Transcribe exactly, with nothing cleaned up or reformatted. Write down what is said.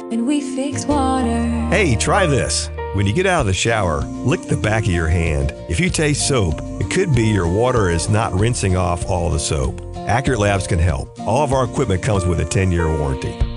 and we fix water. Hey, try this. When you get out of the shower, lick the back of your hand. If you taste soap, it could be your water is not rinsing off all the soap. Accurate Labs can help. All of our equipment comes with a ten-year warranty.